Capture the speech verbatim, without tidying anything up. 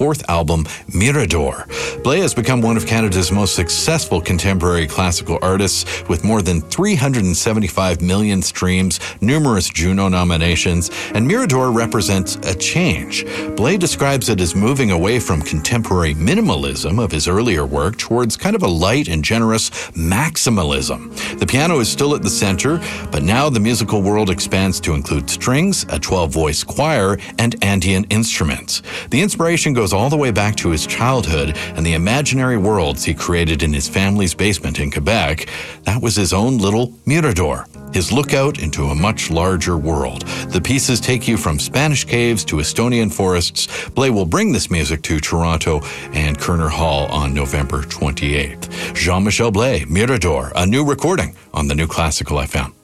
fourth album, Mirador. Blais has become one of Canada's most successful contemporary classical artists with more than three hundred seventy-five million streams, numerous Juno nominations, and Mirador represents a change. Blais describes it as moving away from contemporary minimalism of his earlier work towards kind of a light and generous maximalism. The piano is still at the center, but now the musical world expands to include strings, a twelve-voice choir, and Andean instruments. The inspiration goes all the way back to his childhood and the imaginary worlds he created in his family's basement in Quebec. That was his own little Mirador, his lookout into a much larger world. The pieces take you from Spanish caves to Estonian forests. Blais will bring this music to Toronto and Kerner Hall on November twenty-eighth. Jean-Michel Blais, Mirador, a new recording on the New Classical F M.